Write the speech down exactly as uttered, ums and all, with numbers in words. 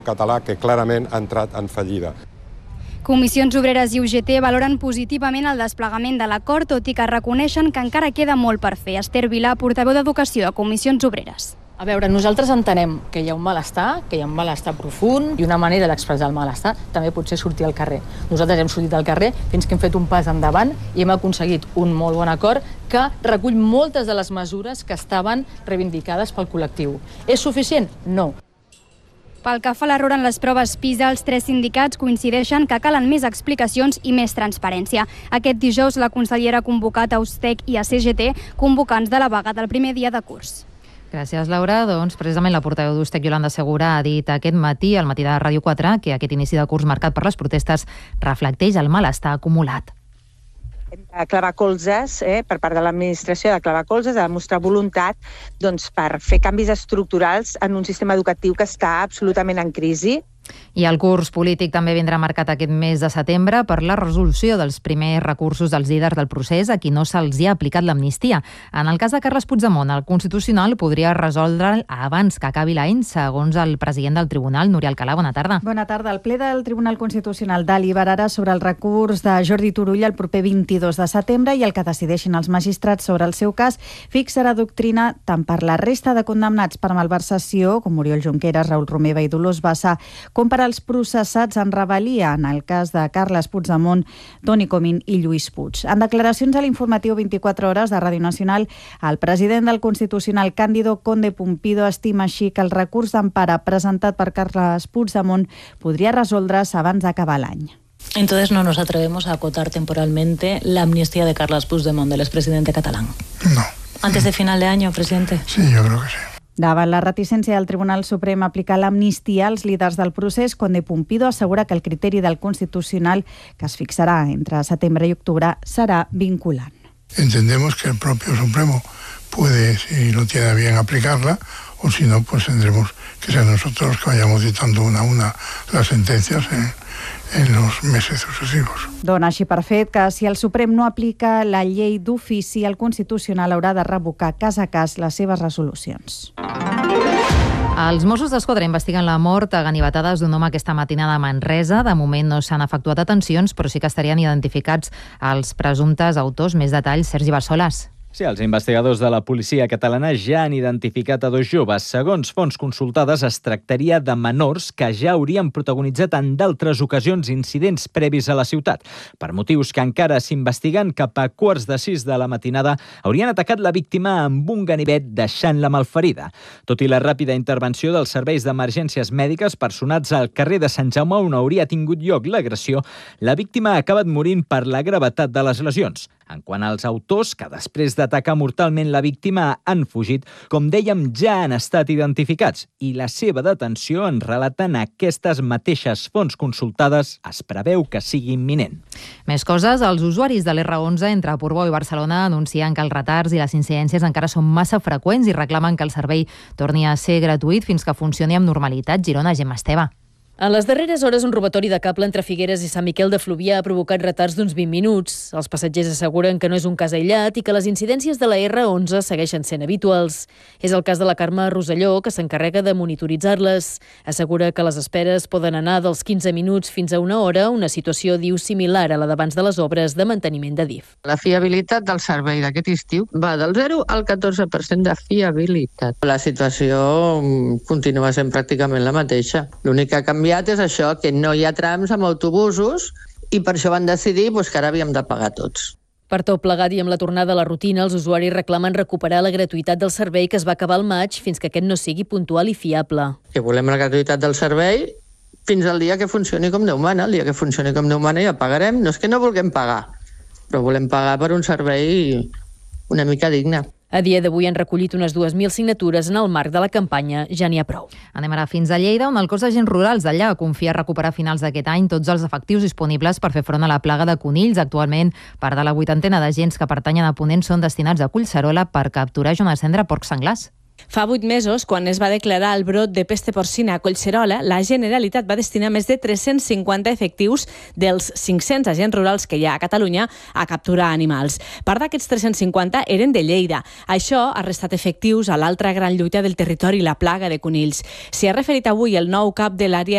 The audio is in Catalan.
català que clarament ha entrat en fallida. Comissions Obreres i U G T valoren positivament el desplegament de l'acord, tot i que reconeixen que encara queda molt per fer. Esther Vilà, portaveu d'Educació a Comissions Obreres. A veure, nosaltres entenem que hi ha un malestar, que hi ha un malestar profund i una manera d'expressar el malestar també pot ser sortir al carrer. Nosaltres hem sortit al carrer fins que hem fet un pas endavant i hem aconseguit un molt bon acord que recull moltes de les mesures que estaven reivindicades pel col·lectiu. És suficient? No. Pel que fa a l'error en les proves PISA, els tres sindicats coincideixen que calen més explicacions i més transparència. Aquest dijous la consellera ha convocat a USTEC i a C G T, convocants de la vaga del primer dia de curs. Gràcies, Laura. Doncs precisament la portaveu d'USTEC, Yolanda Segura, ha dit aquest matí, al matí de Ràdio quatre, que aquest inici de curs marcat per les protestes reflecteix el malestar acumulat. De clavar colzes, eh, per part de l'administració, de clavar colzes, de demostrar voluntat doncs, per fer canvis estructurals en un sistema educatiu que està absolutament en crisi. I el curs polític també vindrà marcat aquest mes de setembre per la resolució dels primers recursos dels líders del procés a qui no se'ls hi ha aplicat l'amnistia. En el cas de Carles Puigdemont, el Constitucional podria resoldre'l abans que acabi l'any, segons el president del Tribunal, Núria Alcalà. Bona tarda. Bona tarda. El ple del Tribunal Constitucional deliberarà sobre el recurs de Jordi Turull el proper vint-i-dos de setembre i el que decideixin els magistrats sobre el seu cas fixarà doctrina tant per la resta de condemnats per malversació, com Oriol Junqueras, Raül Romeva i Dolors Bassa, com per als processats en rebel·lia, en el cas de Carles Puigdemont, Toni Comín i Lluís Puig. En declaracions a l'informatiu vint-i-quatre hores de Ràdio Nacional, el president del Constitucional, Cándido Conde Pumpido, estima així que el recurs d'empara presentat per Carles Puigdemont podria resoldre's abans d'acabar l'any. Entonces no nos atrevemos a acotar temporalmente la amnistía de Carles Puigdemont, del expresidente catalán. No. ¿Antes de final de año, presidente? Sí, yo creo que sí. Davant la reticència del Tribunal Suprem a aplicar l'amnistia als líders del procés, Conde Pumpido assegura que el criteri del Constitucional, que es fixarà entre setembre i octubre, serà vinculant. Entendemos que el propio Supremo puede, si lo tiene bien, aplicarla, o si no, pues tendremos que ser nosotros que vayamos dictando una a una las sentencias en, en los meses sucesivos. Dona així per fet que si el Suprem no aplica la llei d'ofici, el Constitucional haurà de revocar cas a cas les seves resolucions. Els Mossos d'Esquadra investiguen la mort a ganivetades d'un home aquesta matinada a Manresa. De moment no s'han efectuat detencions, però sí que estarien identificats els presumptes autors. Més detalls, Sergi Bassoles. Sí, els investigadors de la policia catalana ja han identificat a dos joves. Segons fonts consultades, es tractaria de menors que ja haurien protagonitzat en d'altres ocasions incidents previs a la ciutat. Per motius que encara s'investiguen, cap a quarts de sis de la matinada haurien atacat la víctima amb un ganivet, deixant-la malferida. Tot i la ràpida intervenció dels serveis d'emergències mèdiques personats al carrer de Sant Jaume, on hauria tingut lloc l'agressió, la víctima ha acabat morint per la gravetat de les lesions. En quant als autors, que després d'atacar mortalment la víctima han fugit, com dèiem, ja han estat identificats i la seva detenció, en relaten aquestes mateixes fonts consultades, es preveu que sigui imminent. Més coses, els usuaris de l'erre onze entre Portbou i Barcelona anuncien que els retards i les incidències encara són massa freqüents i reclamen que el servei torni a ser gratuït fins que funcioni amb normalitat. Girona, Gemma Esteve. En les darreres hores, un robatori de cable entre Figueres i Sant Miquel de Fluvià ha provocat retards d'uns vint minuts. Els passatgers asseguren que no és un cas aïllat i que les incidències de la erre onze segueixen sent habituals. És el cas de la Carme Roselló, que s'encarrega de monitoritzar-les. Assegura que les esperes poden anar dels quinze minuts fins a una hora, una situació, diu, similar a la d'abans de les obres de manteniment de D I F. La fiabilitat del servei d'aquest estiu va del zero al catorze per cent de fiabilitat. La situació continua sent pràcticament la mateixa. L'únic que ha canviat és això, que no hi ha trams amb autobusos i per això van decidir doncs, que ara havíem de pagar tots. Per tot plegat i amb la tornada a la rutina, els usuaris reclamen recuperar la gratuïtat del servei que es va acabar al maig fins que aquest no sigui puntual i fiable. Que volem la gratuïtat del servei fins al dia que funcioni com Déu mana. El dia que funcioni com Déu mana ja pagarem. No és que no vulguem pagar, però volem pagar per un servei una mica digne. A dia d'avui han recollit unes dues mil signatures en el marc de la campanya Ja n'hi ha prou. Anem ara fins a Lleida, on el cos d'agents rurals d'allà confia recuperar a finals d'aquest any tots els efectius disponibles per fer front a la plaga de conills. Actualment, part de la vuitantena d'agents que pertanyen a Ponent són destinats a Collserola per capturar i cendra porcs senglars. Fa vuit mesos, quan es va declarar el brot de pesta porcina a Collserola, la Generalitat va destinar més de tres-cents cinquanta efectius dels cinc-cents agents rurals que hi ha a Catalunya a capturar animals. Part d'aquests tres-cents cinquanta eren de Lleida. Això ha restat efectius a l'altra gran lluita del territori, la plaga de conills. S'hi ha referit avui el nou cap de l'àrea